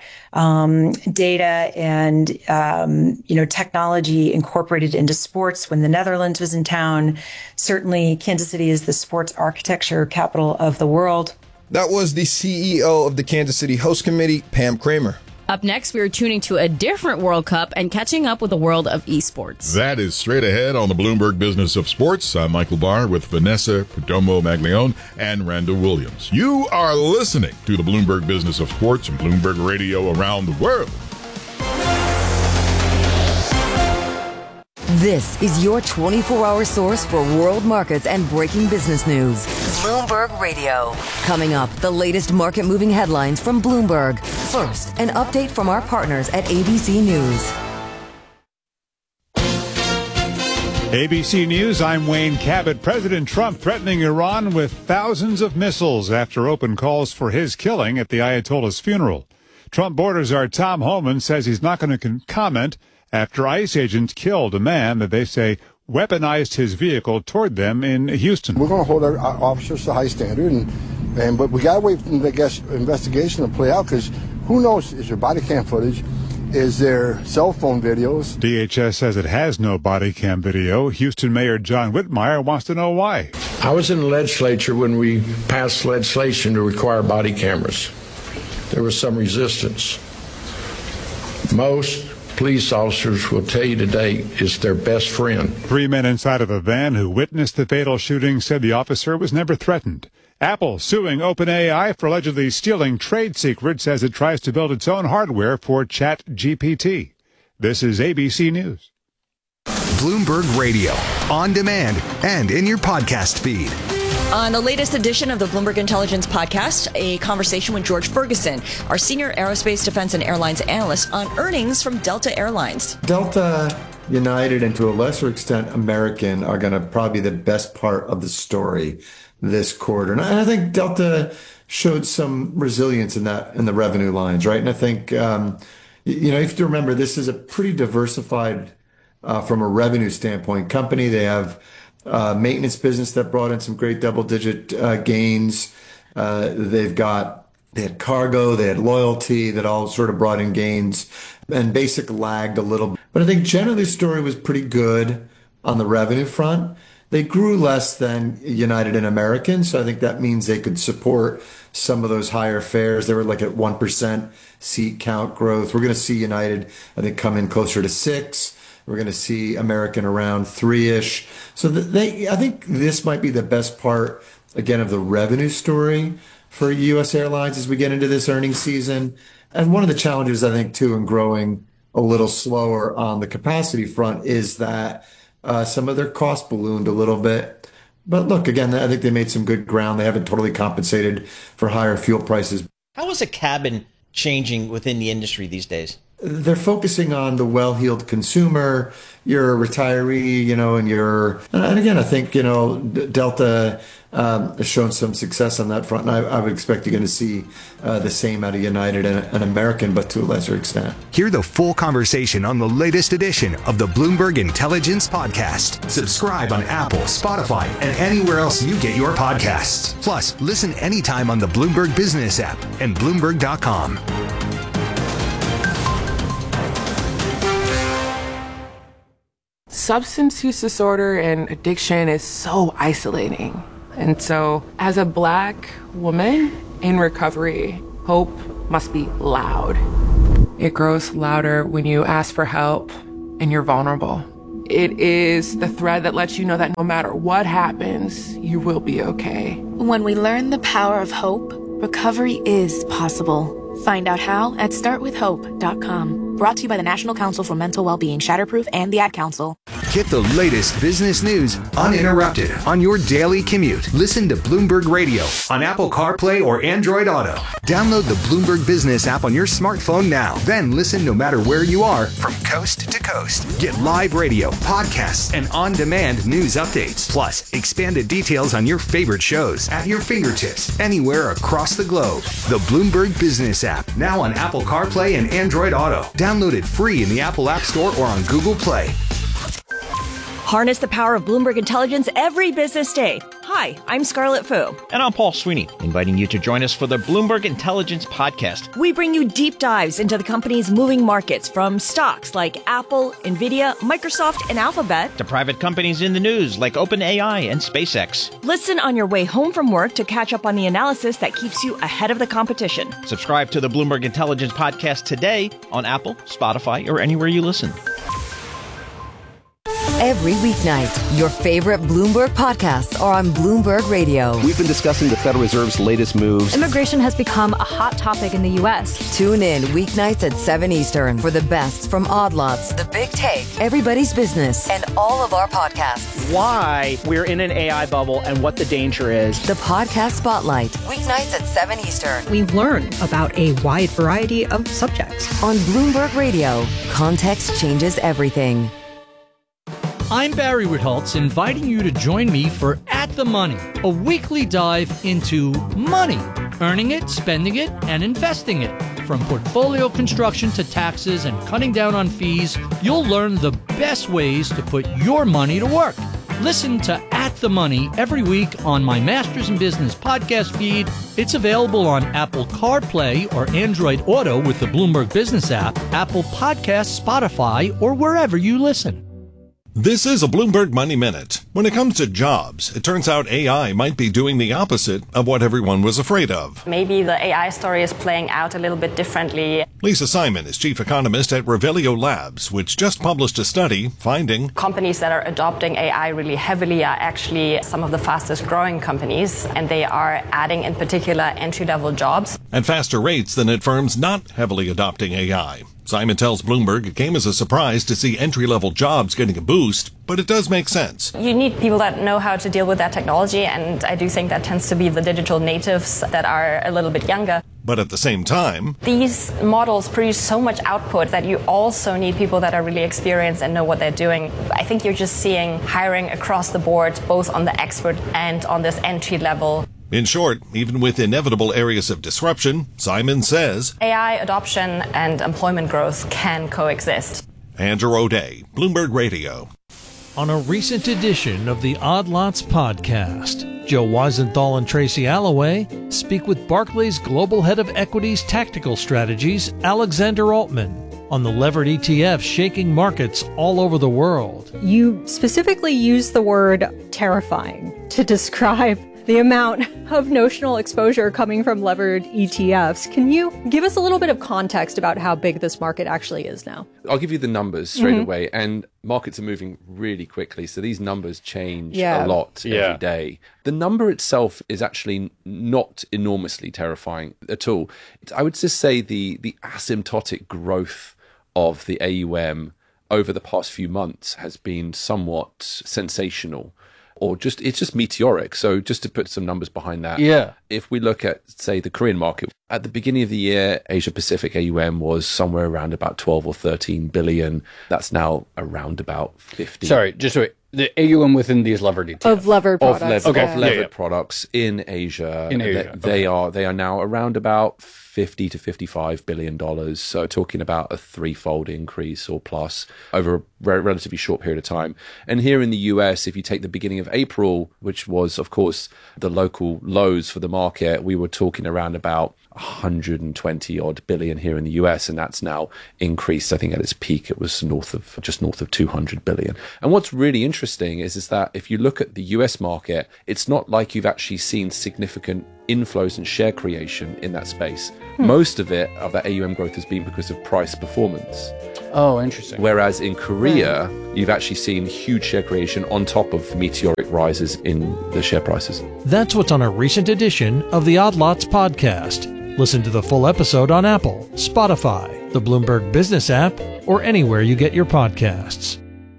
data and, technology incorporated into sports when the Netherlands was in town. Certainly, Kansas City is the sports architecture capital of the world. That was the CEO of the Kansas City Host Committee, Pam Kramer. Up next, we are tuning to a different World Cup and catching up with the world of esports. That is straight ahead on the Bloomberg Business of Sports. I'm Michael Barr with Vanessa Perdomo-Maglione and Randall Williams. You are listening to the Bloomberg Business of Sports and Bloomberg Radio around the world. This is your 24-hour source for world markets and breaking business news. Bloomberg Radio. Coming up, the latest market-moving headlines from Bloomberg. First, an update from our partners at ABC News. ABC News, I'm Wayne Cabot. President Trump threatening Iran with thousands of missiles after open calls for his killing at the Ayatollah's funeral. Trump borders our Tom Homan says he's not going to comment after ICE agents killed a man that they say weaponized his vehicle toward them in Houston. We're going to hold our officers to a high standard, but we got to wait for the investigation to play out, because who knows, is there body cam footage? Is there cell phone videos? DHS says it has no body cam video. Houston Mayor John Whitmire wants to know why. I was in the legislature when we passed legislation to require body cameras. There was some resistance. Most police officers will tell you today is their best friend. 3 men inside of a van who witnessed the fatal shooting said the officer was never threatened. Apple suing OpenAI for allegedly stealing trade secrets as it tries to build its own hardware for ChatGPT. This is ABC News. Bloomberg Radio, on demand and in your podcast feed. On the latest edition of the Bloomberg Intelligence Podcast, a conversation with George Ferguson, our senior aerospace, defense, and airlines analyst, on earnings from Delta Airlines. Delta, United, and to a lesser extent American are going to probably be the best part of the story this quarter. And I think Delta showed some resilience in the revenue lines, right? And I think, you have to remember this is a pretty diversified, from a revenue standpoint, company. They have maintenance business that brought in some great double-digit gains. They had cargo, they had loyalty that all sort of brought in gains, and basic lagged a little. But I think generally the story was pretty good on the revenue front. They grew less than United and American, so I think that means they could support some of those higher fares. They were like at 1% seat count growth. We're going to see United, I think, come in closer to 6%. We're going to see American around 3-ish. So I think this might be the best part, again, of the revenue story for U.S. airlines as we get into this earnings season. And one of the challenges, I think, too, in growing a little slower on the capacity front is that some of their costs ballooned a little bit. But look, again, I think they made some good ground. They haven't totally compensated for higher fuel prices. How is a cabin changing within the industry these days? They're focusing on the well-heeled consumer. You're a retiree, and again, I think, Delta has shown some success on that front. And I would expect you're going to see the same out of United and American, but to a lesser extent. Hear the full conversation on the latest edition of the Bloomberg Intelligence Podcast. Subscribe on Apple, Spotify, and anywhere else you get your podcasts. Plus, listen anytime on the Bloomberg Business app and Bloomberg.com. Substance use disorder and addiction is so isolating. And so, as a Black woman in recovery, hope must be loud. It grows louder when you ask for help and you're vulnerable. It is the thread that lets you know that no matter what happens, you will be okay. When we learn the power of hope, recovery is possible. Find out how at startwithhope.com. Brought to you by the National Council for Mental Wellbeing, Shatterproof, and the Ad Council. Get the latest business news uninterrupted on your daily commute. Listen to Bloomberg Radio on Apple CarPlay or Android Auto. Download the Bloomberg Business app on your smartphone now. Then listen no matter where you are from coast to coast. Get live radio, podcasts, and on-demand news updates. Plus, expanded details on your favorite shows at your fingertips anywhere across the globe. The Bloomberg Business app, now on Apple CarPlay and Android Auto. Download it free in the Apple App Store or on Google Play. Harness the power of Bloomberg Intelligence every business day. Hi, I'm Scarlett Fu. And I'm Paul Sweeney, inviting you to join us for the Bloomberg Intelligence Podcast. We bring you deep dives into the company's moving markets, from stocks like Apple, Nvidia, Microsoft, and Alphabet, to private companies in the news like OpenAI and SpaceX. Listen on your way home from work to catch up on the analysis that keeps you ahead of the competition. Subscribe to the Bloomberg Intelligence Podcast today on Apple, Spotify, or anywhere you listen. Every weeknight, your favorite Bloomberg podcasts are on Bloomberg Radio. We've been discussing the Federal Reserve's latest moves. Immigration has become a hot topic in the U.S. Tune in weeknights at 7 Eastern for the best from Odd Lots, The Big Take, Everybody's Business, and all of our podcasts. Why we're in an AI bubble and what the danger is. The Podcast Spotlight, weeknights at 7 Eastern. We learn about a wide variety of subjects. On Bloomberg Radio, context changes everything. I'm Barry Ritholtz, inviting you to join me for At the Money, a weekly dive into money, earning it, spending it, and investing it. From portfolio construction to taxes and cutting down on fees, you'll learn the best ways to put your money to work. Listen to At the Money every week on my Masters in Business podcast feed. It's available on Apple CarPlay or Android Auto with the Bloomberg Business app, Apple Podcasts, Spotify, or wherever you listen. This is a Bloomberg Money Minute. When it comes to jobs, it turns out AI might be doing the opposite of what everyone was afraid of. Maybe the AI story is playing out a little bit differently. Lisa Simon is chief economist at Revelio Labs, which just published a study finding companies that are adopting AI really heavily are actually some of the fastest growing companies, and they are adding in particular entry-level jobs at faster rates than at firms not heavily adopting AI. Simon tells Bloomberg it came as a surprise to see entry-level jobs getting a boost, but it does make sense. You need people that know how to deal with that technology, and I do think that tends to be the digital natives that are a little bit younger. But at the same time, these models produce so much output that you also need people that are really experienced and know what they're doing. I think you're just seeing hiring across the board, both on the expert and on this entry level. In short, even with inevitable areas of disruption, Simon says AI adoption and employment growth can coexist. Andrew O'Day, Bloomberg Radio. On a recent edition of the Odd Lots podcast, Joe Weisenthal and Tracy Alloway speak with Barclays Global Head of Equities Tactical Strategies, Alexander Altman, on the levered ETF shaking markets all over the world. You specifically use the word terrifying to describe the amount of notional exposure coming from levered ETFs. Can you give us a little bit of context about how big this market actually is now? I'll give you the numbers straight away. And markets are moving really quickly, so these numbers change a lot every day. The number itself is actually not enormously terrifying at all. I would just say the asymptotic growth of the AUM over the past few months has been somewhat sensational, or it's just meteoric. So just to put some numbers behind that, if we look at, say, the Korean market, at the beginning of the year, Asia Pacific AUM was somewhere around about 12 or 13 billion. That's now around about 50. Sorry, just wait. The AUM within these levered ETFs. Of levered products. Of levered products in Asia. They are now around about $50 to $55 billion. So talking about a threefold increase or plus over a relatively short period of time. And here in the US, if you take the beginning of April, which was, of course, the local lows for the market, we were talking around about 120 odd billion here in the US, and that's now increased. I think at its peak it was just north of 200 billion. And what's really interesting is that if you look at the US market, it's not like you've actually seen significant inflows and share creation in that space. Most of that AUM growth has been because of price performance. Oh, interesting. Whereas in Korea, you've actually seen huge share creation on top of meteoric rises in the share prices. That's what's on a recent edition of the Odd Lots podcast. Listen to the full episode on Apple, Spotify, the Bloomberg Business app, or anywhere you get your podcasts.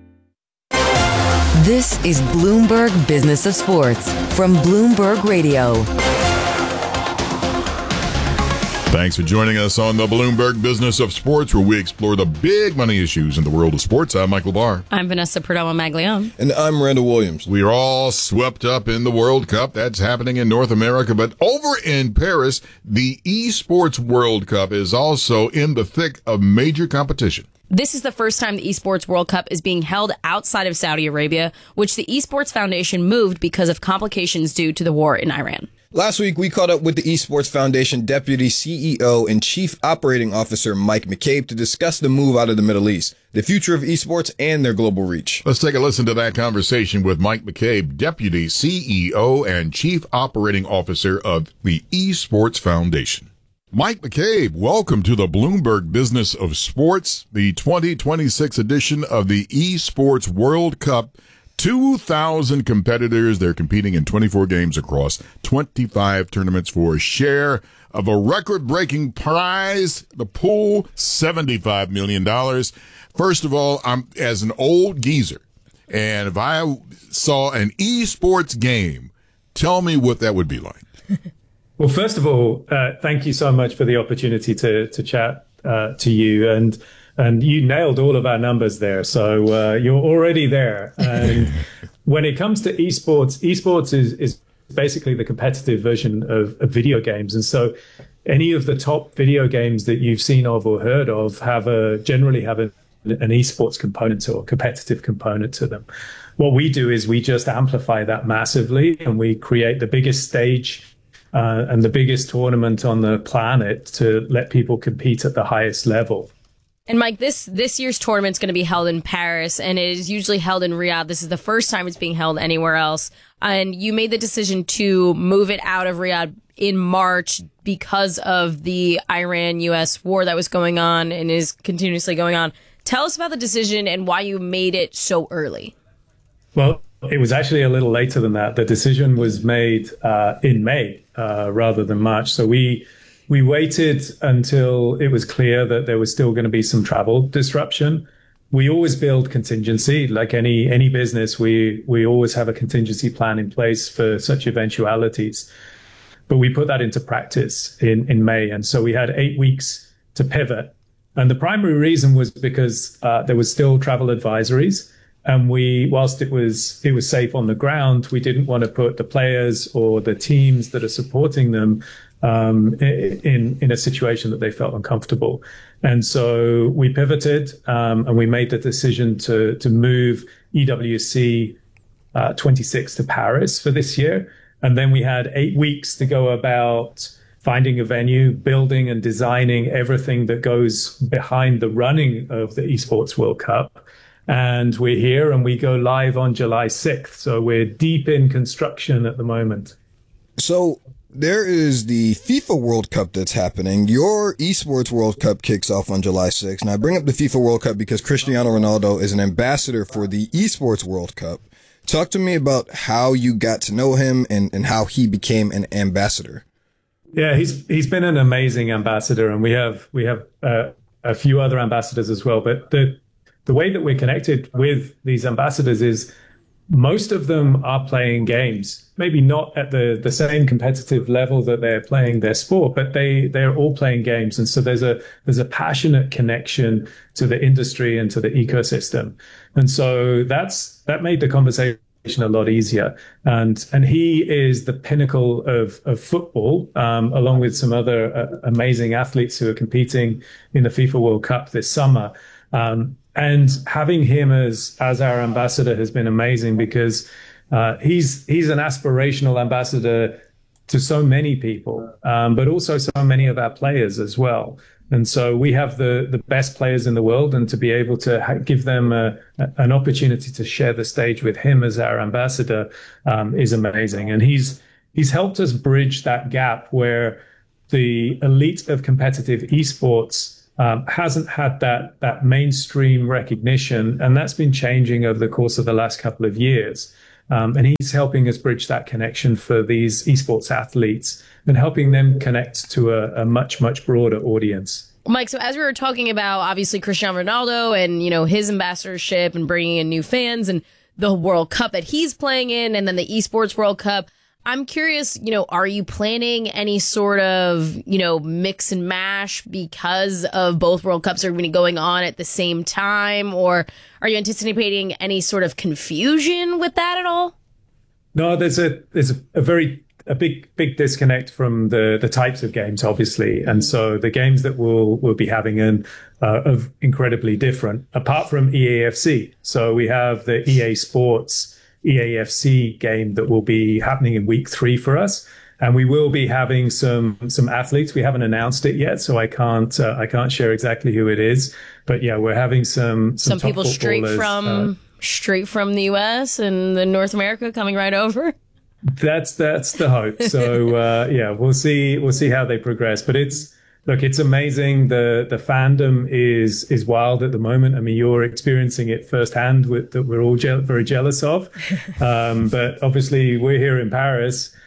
This is Bloomberg Business of Sports from Bloomberg Radio. Thanks for joining us on the Bloomberg Business of Sports, where we explore the big money issues in the world of sports. I'm Michael Barr. I'm Vanessa Perdomo-Maglione. And I'm Randall Williams. We are all swept up in the World Cup. That's happening in North America. But over in Paris, the Esports World Cup is also in the thick of major competition. This is the first time the Esports World Cup is being held outside of Saudi Arabia, which the Esports Foundation moved because of complications due to the war in Iran. Last week, we caught up with the Esports Foundation Deputy CEO and Chief Operating Officer Mike McCabe to discuss the move out of the Middle East, the future of esports, and their global reach. Let's take a listen to that conversation with Mike McCabe, Deputy CEO and Chief Operating Officer of the Esports Foundation. Mike McCabe, welcome to the Bloomberg Business of Sports, the 2026 edition of the Esports World Cup. 2,000 competitors. They're competing in 24 games across 25 tournaments for a share of a record-breaking prize. The pool, $75 million. First of all, I'm as an old geezer, and if I saw an esports game, tell me what that would be like. Well, first of all, thank you so much for the opportunity to chat to you. And you nailed all of our numbers there. So you're already there. And when it comes to esports is basically the competitive version of video games. And so any of the top video games that you've seen of or heard of generally have an esports component or competitive component to them. What we do is we just amplify that massively, and we create the biggest stage and the biggest tournament on the planet to let people compete at the highest level. And Mike, this year's tournament's going to be held in Paris, and it is usually held in Riyadh. This is the first time it's being held anywhere else. And you made the decision to move it out of Riyadh in March because of the Iran-U.S. war that was going on and is continuously going on. Tell us about the decision and why you made it so early. Well, it was actually a little later than that. The decision was made in May rather than March. So we waited until it was clear that there was still going to be some travel disruption. We always build contingency. Like any business, we always have a contingency plan in place for such eventualities. But we put that into practice in May. And so we had 8 weeks to pivot. And the primary reason was because there was still travel advisories. And whilst it was safe on the ground, we didn't want to put the players or the teams that are supporting them in a situation that they felt uncomfortable. And so we pivoted and we made the decision to move EWC 26 to Paris for this year. And then we had 8 weeks to go about finding a venue, building and designing everything that goes behind the running of the Esports World Cup. And we're here and we go live on July 6th. So we're deep in construction at the moment. So there is the FIFA World Cup that's happening. Your Esports World Cup kicks off on July 6th. And I bring up the FIFA World Cup because Cristiano Ronaldo is an ambassador for the Esports World Cup. Talk to me about how you got to know him and how he became an ambassador. Yeah, he's been an amazing ambassador, and we have a few other ambassadors as well. But the way that we're connected with these ambassadors is most of them are playing games, maybe not at the same competitive level that they're playing their sport, but they're all playing games. And so there's a passionate connection to the industry and to the ecosystem. And so that made the conversation a lot easier. And he is the pinnacle of football, along with some other amazing athletes who are competing in the FIFA World Cup this summer. And having him as our ambassador has been amazing because he's an aspirational ambassador to so many people, but also so many of our players as well. And so we have the best players in the world, and to be able to give them an opportunity to share the stage with him as our ambassador is amazing. And he's helped us bridge that gap where the elite of competitive esports hasn't had that mainstream recognition, and that's been changing over the course of the last couple of years. And he's helping us bridge that connection for these esports athletes and helping them connect to a much, much broader audience. Mike, so as we were talking about, obviously, Cristiano Ronaldo and, his ambassadorship and bringing in new fans and the World Cup that he's playing in, and then the Esports World Cup, I'm curious, are you planning any sort of, mix and mash because of both World Cups are going to be going on at the same time? Or are you anticipating any sort of confusion with that at all? No, there's a big disconnect from the types of games, obviously. And so the games that we'll be having are incredibly different, apart from EAFC. So we have the EA Sports EAFC game that will be happening in week 3 for us. And we will be having some athletes. We haven't announced it yet, so I can't share exactly who it is. But yeah, we're having some people straight from the US and the North America coming right over. That's the hope. So yeah, we'll see how they progress. But it's amazing. The fandom is wild at the moment. I mean, you're experiencing it firsthand that we're all very jealous of. But obviously we're here in Paris,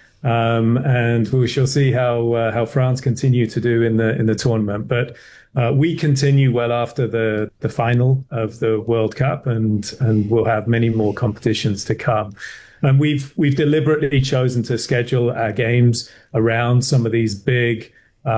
and we shall see how France continue to do in the tournament. But we continue well after the final of the World Cup, and we'll have many more competitions to come. And we've deliberately chosen to schedule our games around some of these big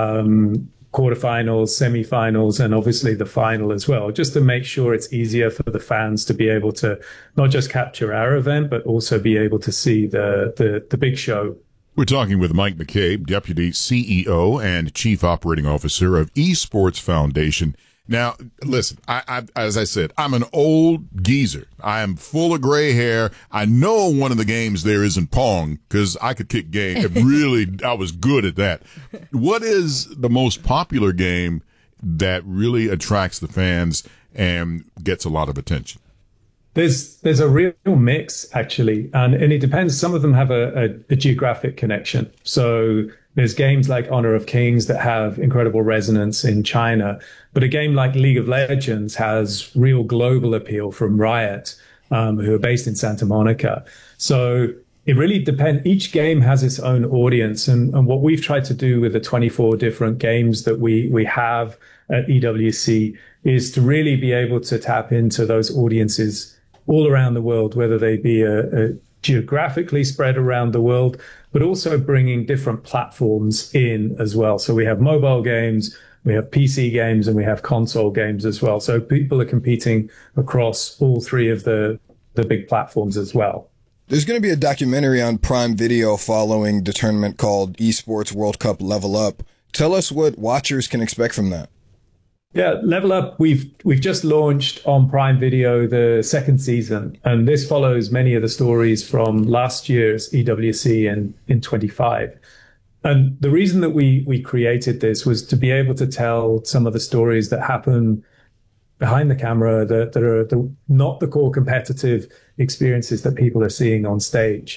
quarterfinals, semifinals, and obviously the final as well, just to make sure it's easier for the fans to be able to not just capture our event, but also be able to see the big show. We're talking with Mike McCabe, Deputy CEO and Chief Operating Officer of Esports Foundation. Now, listen, I as I said, I'm an old geezer. I am full of gray hair. I know one of the games there isn't Pong because I could kick game. I was good at that. What is the most popular game that really attracts the fans and gets a lot of attention? There's a real mix, actually, and it depends. Some of them have a geographic connection. So there's games like Honor of Kings that have incredible resonance in China, but a game like League of Legends has real global appeal from Riot, who are based in Santa Monica. So it really depends. Each game has its own audience, and what we've tried to do with the 24 different games that we have at EWC is to really be able to tap into those audiences all around the world, whether they be geographically spread around the world, but also bringing different platforms in as well. So we have mobile games, we have PC games, and we have console games as well. So people are competing across all 3 of the big platforms as well. There's going to be a documentary on Prime Video following the tournament called Esports World Cup Level Up. Tell us what watchers can expect from that. Yeah, Level Up, we've just launched on Prime Video the 2nd season, and this follows many of the stories from last year's EWC in 25. And the reason that we created this was to be able to tell some of the stories that happen behind the camera that are not the core competitive experiences that people are seeing on stage.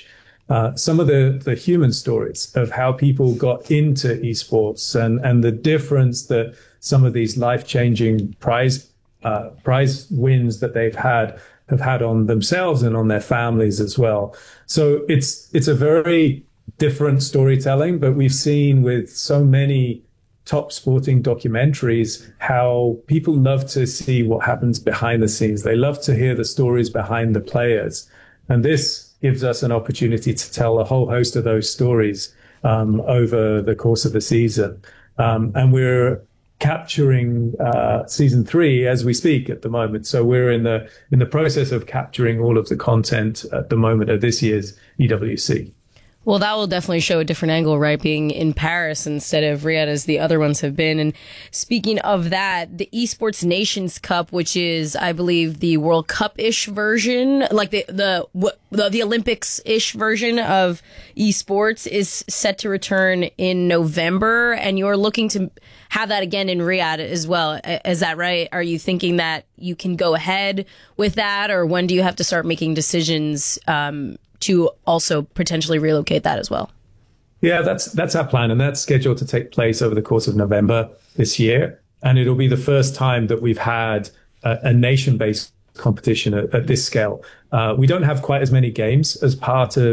some of the human stories of how people got into esports and the difference that some of these life-changing prize wins that they've have had on themselves and on their families as well. So it's a very different storytelling, but we've seen with so many top sporting documentaries how people love to see what happens behind the scenes. They love to hear the stories behind the players. And this gives us an opportunity to tell a whole host of those stories over the course of the season. And we're capturing season 3 as we speak at the moment. So we're in the process of capturing all of the content at the moment of this year's EWC. Well, that will definitely show a different angle, right? Being in Paris instead of Riyadh as the other ones have been. And speaking of that, the Esports Nations Cup, which is, I believe, the World Cup-ish version, like the Olympics-ish version of esports, is set to return in November. And you're looking to have that again in Riyadh as well. Is that right? Are you thinking that you can go ahead with that? Or when do you have to start making decisions to also potentially relocate that as well? Yeah, that's our plan, and that's scheduled to take place over the course of November this year. And it'll be the first time that we've had a nation-based competition at this scale. We don't have quite as many games as part of